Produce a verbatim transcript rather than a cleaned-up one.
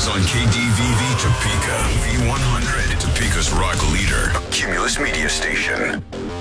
on K D V V Topeka, V one hundred, Topeka's rock leader, Cumulus Media Station.